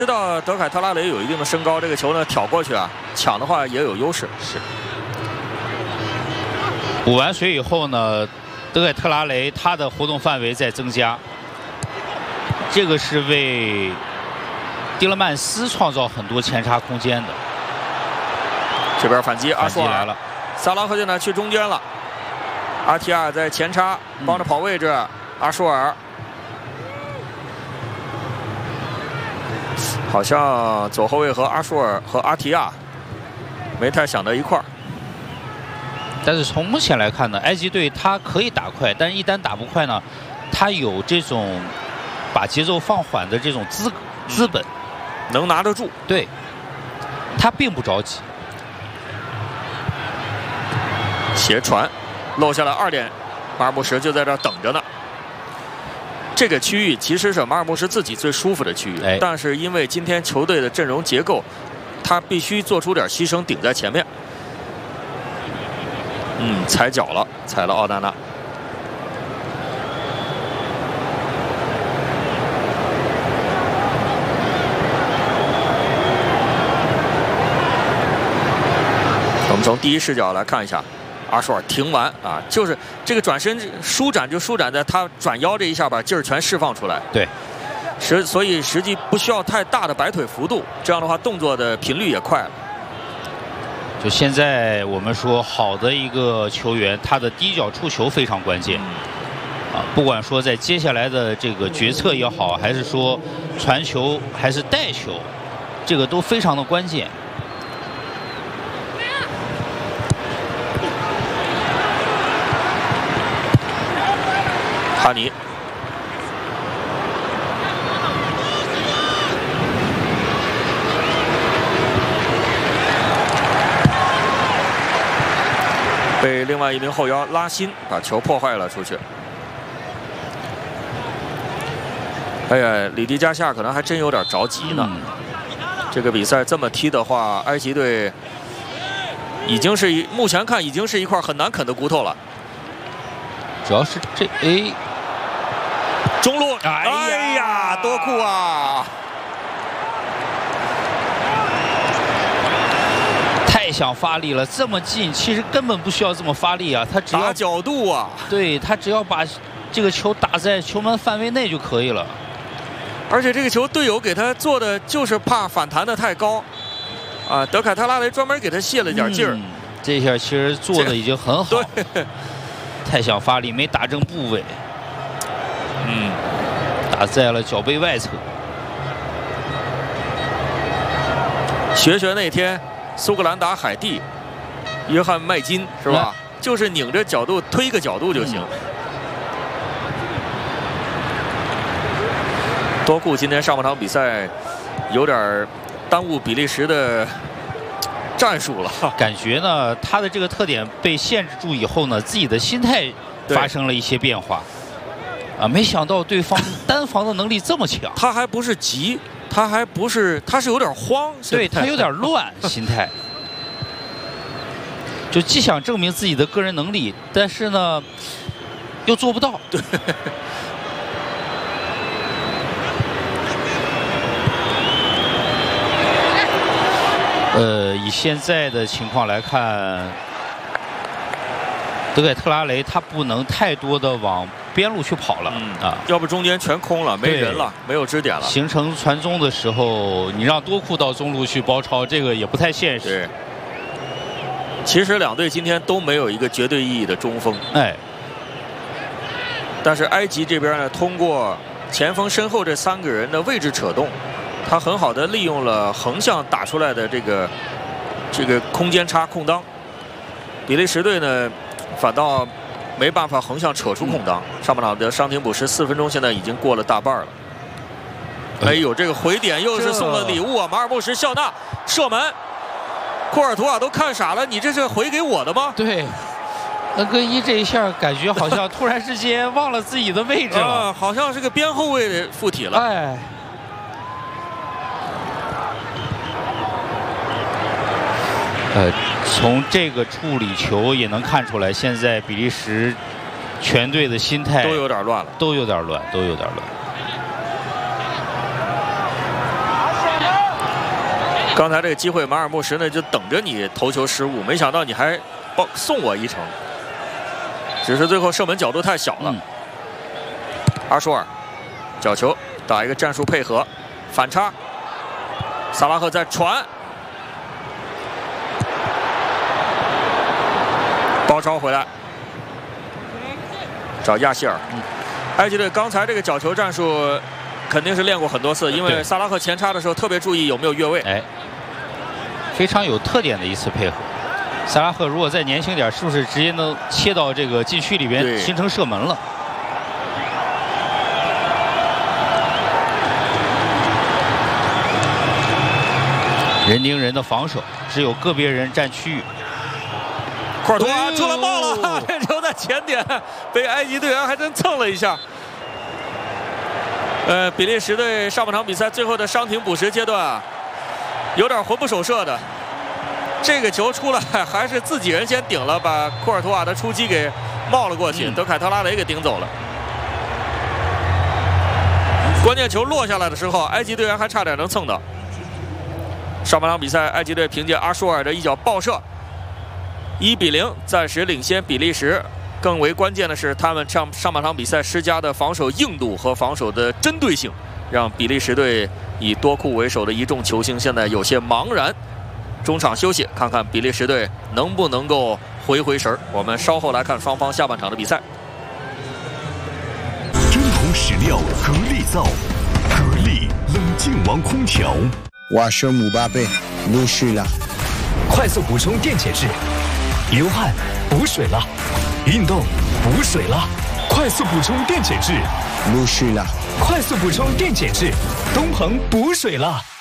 知道德凯特拉雷有一定的身高，这个球呢挑过去啊，抢的话也有优势。 是。补完水以后呢，德凯特拉雷他的活动范围在增加，这个是为蒂勒曼斯创造很多前插空间的。 这边反击，阿舒尔来了， 萨拉赫现在去中间了，阿提亚在前插帮着跑位置，阿舒尔。 好像左后卫和阿舒尔和阿提亚没太想到一块儿。 但是从目前来看呢，埃及队他可以打快，但是一旦打不快呢，他有这种把节奏放缓的这种资本， 能拿得住。 对，他并不着急。 斜传漏下了2点，马尔穆什就在这儿等着呢。 这个区域其实是马尔穆什自己最舒服的区域，但是因为今天球队的阵容结构，他必须做出点牺牲，顶在前面。踩脚了，踩了奥纳纳。我们从第一视角来看一下。 阿舒尔停完啊，就是这个转身舒展就舒展在他转腰这一下，把劲儿全释放出来。 对， 所以实际不需要太大的摆腿幅度，这样的话动作的频率也快了。 就现在我们说好的一个球员，他的第一脚触球非常关键。不管说在接下来的这个决策也好，还是说传球还是带球，这个都非常的关键。 哈尼，被另外一名后腰拉辛把球破坏了出去。哎呀，里迪加夏可能还真有点着急呢。这个比赛这么踢的话，埃及队已经是目前看已经是一块很难啃的骨头了。 主要是这中路，哎呀，多库啊！ 太想发力了，这么近，其实根本不需要这么发力啊，他只要打角度啊， 对他只要把这个球打在球门范围内就可以了。 而且这个球队友给他做的就是怕反弹的太高，啊，德凯特拉雷专门给他泄了点劲儿。 这下其实做的已经很好， 对， 太想发力没打正部位。 打在了脚背外侧。 学那天，苏格兰打海地，约翰麦金是吧？就是拧着角度推个角度就行。多库今天上半场比赛有点耽误比利时的战术了， 感觉呢，他的这个特点被限制住以后呢，自己的心态发生了一些变化。 啊！没想到对方单防的能力这么强， 他还不是急，他还不是，他是有点慌， 对他有点乱心态，就既想证明自己的个人能力，但是呢，又做不到。 对。 以现在的情况来看，德凯特拉雷他不能太多的往 边路去跑了要不中间全空了，没人了，没有支点了。 形成传中的时候，你让多库到中路去包抄，这个也不太现实。 对，其实两队今天都没有一个绝对意义的中锋。但是埃及这边呢，通过前锋身后这3个人的位置扯动，他很好的利用了横向打出来的这个空间差空当。比利时队呢，反倒 没办法横向扯出空当。上半场的伤停补时4分钟，现在已经过了大半了。哎呦，这个回点又是送了礼物啊！马尔穆什笑纳射门，库尔图瓦都看傻了，你这是回给我的吗？ 对，恩格伊这一下感觉好像突然之间忘了自己的位置了， 好像是个边后卫的附体了。 哎。 从这个处理球也能看出来，现在比利时全队的心态都有点乱了， 都有点乱，都有点乱。 刚才这个机会，马尔穆什呢就等着你头球失误，没想到你还送我一程，只是最后射门角度太小了。阿舒尔角球打一个战术配合，反插，萨拉赫在传，包抄回来，找亚希尔。埃及队刚才这个角球战术肯定是练过很多次，因为萨拉赫前插的时候特别注意有没有越位。 哎，非常有特点的一次配合。萨拉赫如果再年轻点，是不是直接能切到这个禁区里边，形成射门了？人盯人的防守，只有个别人占区域。 库尔图瓦出了帽了，这球在前点被埃及队员还真蹭了一下。比利时队上半场比赛最后的伤停补时阶段啊，有点魂不守舍的。这个球出来还是自己人先顶了，把库尔图瓦的出击给冒了过去，德凯特拉雷给顶走了。关键球落下来的时候，埃及队员还差点能蹭到。上半场比赛，埃及队凭借阿舒尔的一脚爆射，1比0暂时领先比利时。更为关键的是，他们上半场比赛施加的防守硬度和防守的针对性，让比利时队以多库为首的一众球星现在有些茫然。中场休息，看看比利时队能不能够回神儿。我们稍后来看双方下半场的比赛。 真空史料格力造，格力冷静王空调。 瓦舍姆巴贝，陆续了。 快速补充电解质，流汗补水了，运动补水了，快速补充电解质， 陆续了。 快速补充电解质，东鹏补水了。